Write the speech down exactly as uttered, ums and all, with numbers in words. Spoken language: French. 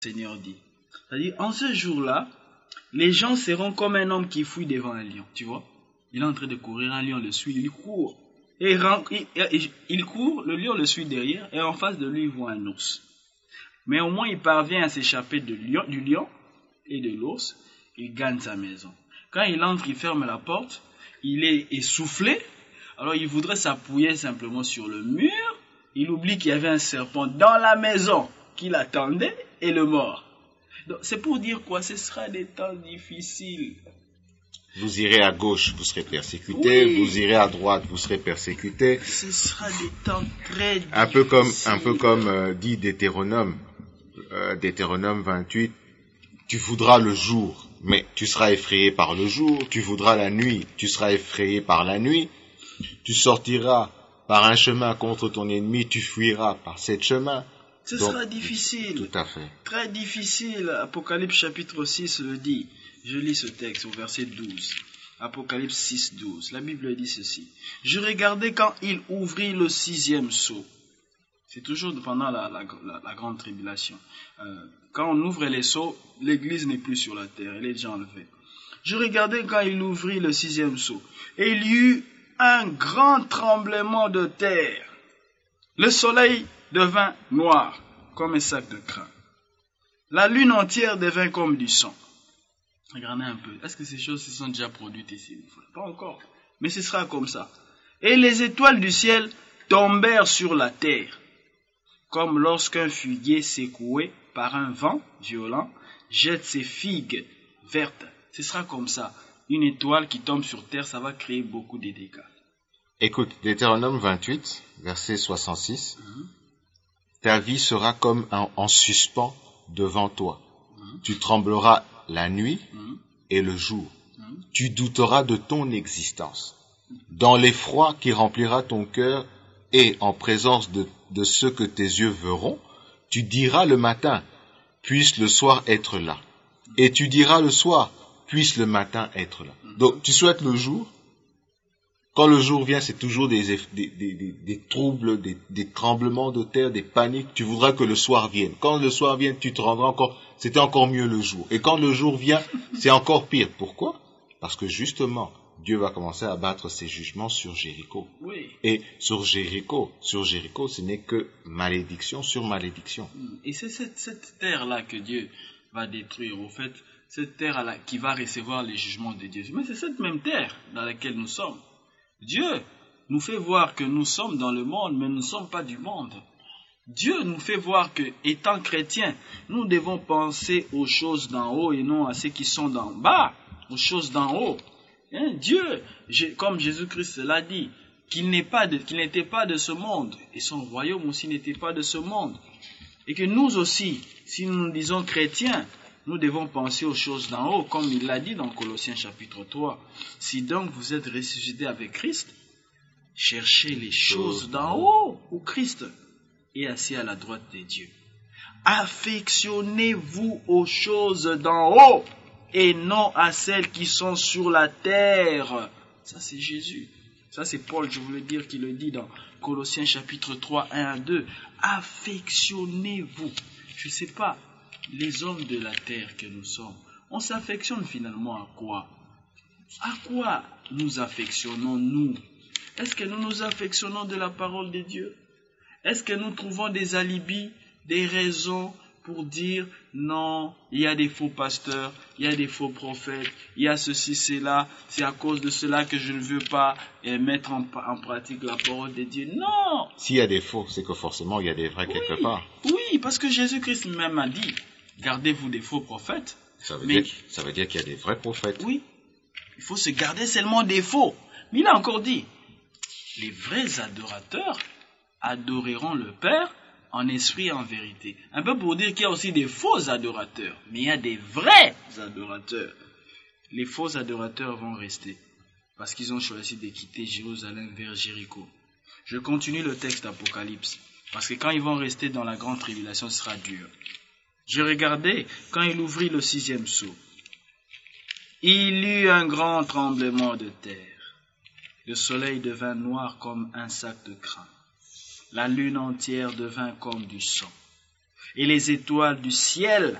Seigneur dit. C'est-à-dire, en ce jour-là, les gens seront comme un homme qui fouille devant un lion, tu vois. Il est en train de courir, un lion le suit, il court. Et il, il, il court, le lion le suit derrière, et en face de lui, il voit un ours. Mais au moins, il parvient à s'échapper de lion, du lion et de l'ours, il gagne sa maison. Quand il entre, il ferme la porte, il est essoufflé, alors il voudrait s'appuyer simplement sur le mur, il oublie qu'il y avait un serpent dans la maison qui l'attendait, et le mord. Donc, c'est pour dire quoi? Ce sera des temps difficiles. Vous irez à gauche, vous serez persécuté. Oui. Vous irez à droite, vous serez persécuté. Ce sera des temps très difficiles. Un peu comme, un peu comme euh, dit Deutéronome, euh, Deutéronome vingt-huit. Tu voudras le jour, mais tu seras effrayé par le jour. Tu voudras la nuit, tu seras effrayé par la nuit. Tu sortiras par un chemin contre ton ennemi, tu fuiras par sept chemins. Ce Donc, sera difficile. Tout à fait. Très difficile. Apocalypse chapitre six le dit. Je lis ce texte au verset douze. Apocalypse six, douze. La Bible dit ceci. Je regardais quand il ouvrit le sixième sceau. C'est toujours pendant la, la, la, la grande tribulation. Euh, quand on ouvre les sceaux, l'église n'est plus sur la terre. Elle est déjà enlevée. Je regardais quand il ouvrit le sixième sceau. Et il y eut un grand tremblement de terre. Le soleil devint noir comme un sac de crin. La lune entière devint comme du sang. Regardez un peu. Est-ce que ces choses se sont déjà produites ici? Pas encore. Mais ce sera comme ça. Et les étoiles du ciel tombèrent sur la terre, comme lorsqu'un figuier secoué par un vent violent jette ses figues vertes. Ce sera comme ça. Une étoile qui tombe sur terre, ça va créer beaucoup de dégâts. Écoute, Deutéronome vingt-huit, verset soixante-six. Mm-hmm. Ta vie sera comme un, en suspens devant toi. Mm-hmm. Tu trembleras la nuit mm-hmm. et le jour. Mm-hmm. Tu douteras de ton existence. Dans l'effroi qui remplira ton cœur et en présence de, de ceux que tes yeux verront, tu diras le matin, puisse le soir être là. Et tu diras le soir, puisse le matin être là. Mm-hmm. Donc, tu souhaites le jour. Quand le jour vient, c'est toujours des, des, des, des, des troubles, des, des tremblements de terre, des paniques. Tu voudras que le soir vienne. Quand le soir vient, tu te rendras encore, c'était encore mieux le jour. Et quand le jour vient, c'est encore pire. Pourquoi? Parce que justement, Dieu va commencer à battre ses jugements sur Jéricho. Oui. Et sur Jéricho, sur Jéricho, ce n'est que malédiction sur malédiction. Et c'est cette, cette terre-là que Dieu va détruire. Au fait, cette terre-là qui va recevoir les jugements de Dieu. Mais c'est cette même terre dans laquelle nous sommes. Dieu nous fait voir que nous sommes dans le monde, mais nous ne sommes pas du monde. Dieu nous fait voir que, étant chrétiens, nous devons penser aux choses d'en haut et non à ceux qui sont d'en bas, aux choses d'en haut. Hein? Dieu, comme Jésus-Christ l'a dit, qu'il n'est pas de, qu'il n'était pas de ce monde, et son royaume aussi n'était pas de ce monde. Et que nous aussi, si nous nous disons chrétiens, nous devons penser aux choses d'en haut, comme il l'a dit dans Colossiens chapitre trois. Si donc vous êtes ressuscités avec Christ, cherchez les choses d'en haut, où Christ est assis à la droite de Dieu. Affectionnez-vous aux choses d'en haut, et non à celles qui sont sur la terre. Ça c'est Jésus. Ça c'est Paul, je voulais dire, qui le dit dans Colossiens chapitre trois, un à deux. Affectionnez-vous. Je ne sais pas. Les hommes de la terre que nous sommes, on s'affectionne finalement à quoi? À quoi nous affectionnons-nous? Est-ce que nous nous affectionnons de la parole de Dieu? Est-ce que nous trouvons des alibis, des raisons pour dire non, il y a des faux pasteurs, il y a des faux prophètes, il y a ceci, cela, c'est à cause de cela que je ne veux pas eh, mettre en, en pratique la parole de Dieu? Non! S'il y a des faux, c'est que forcément il y a des vrais oui, quelque part. Oui, parce que Jésus-Christ même a dit, gardez-vous des faux prophètes. Ça veut, mais, dire, ça veut dire qu'il y a des vrais prophètes. Oui, il faut se garder seulement des faux. Mais il a encore dit, les vrais adorateurs adoreront le Père en esprit et en vérité. Un peu pour dire qu'il y a aussi des faux adorateurs, mais il y a des vrais adorateurs. Les faux adorateurs vont rester, parce qu'ils ont choisi de quitter Jérusalem vers Jéricho. Je continue le texte d'Apocalypse, parce que quand ils vont rester dans la grande tribulation, ce sera dur. Je regardais quand il ouvrit le sixième sceau. Il y eut un grand tremblement de terre. Le soleil devint noir comme un sac de crin. La lune entière devint comme du sang. et les étoiles du ciel